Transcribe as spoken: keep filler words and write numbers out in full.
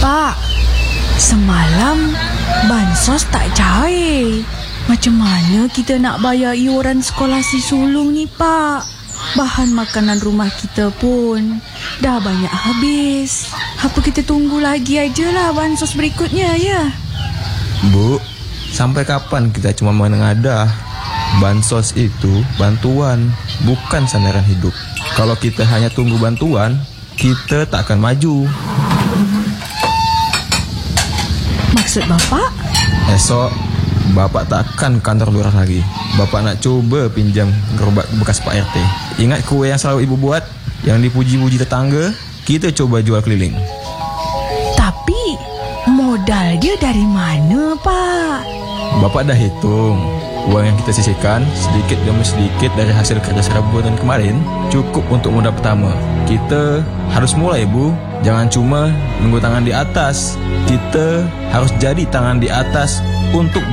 Pak, semalam bansos tak cair. Macam mana kita nak bayar iuran sekolah si sulung ni, Pak? Bahan makanan rumah kita pun dah banyak habis. Apa kita tunggu lagi aja lah bansos berikutnya, ya? Bu, sampai kapan kita cuma menengadah? Bansos itu bantuan, bukan sandaran hidup. Kalau kita hanya tunggu bantuan, kita tak akan maju. Maksud Bapak? Esok Bapak takkan kantor lurah lagi. Bapak nak coba pinjam gerobak bekas Pak R T. Ingat kue yang selalu ibu buat, yang dipuji-puji tetangga? Kita coba jual keliling. Tapi modal dia dari mana, Pak? Bapak dah hitung. Uang yang kita sisihkan sedikit demi sedikit dari hasil kerja serabut dan kemarin cukup untuk modal pertama. Kita harus mulai, Bu. Jangan cuma nunggu tangan di atas. Kita harus jadi tangan di atas untuk